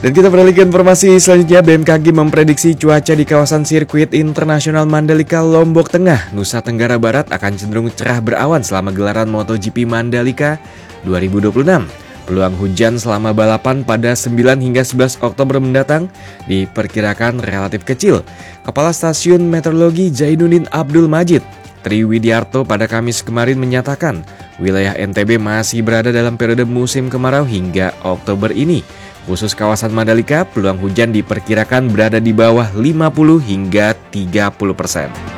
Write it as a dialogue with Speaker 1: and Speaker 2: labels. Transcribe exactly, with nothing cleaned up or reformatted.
Speaker 1: Dan kita beralih ke informasi selanjutnya. B M K G memprediksi cuaca di kawasan sirkuit internasional Mandalika, Lombok Tengah, Nusa Tenggara Barat akan cenderung cerah berawan selama gelaran MotoGP Mandalika dua ribu dua puluh enam. Peluang hujan selama balapan pada sembilan hingga sebelas Oktober mendatang diperkirakan relatif kecil. Kepala Stasiun Meteorologi Zainuddin Abdul Majid Triwidiarto pada Kamis kemarin menyatakan wilayah N T B masih berada dalam periode musim kemarau hingga Oktober ini. Khusus kawasan Mandalika, peluang hujan diperkirakan berada di bawah lima puluh hingga tiga puluh persen.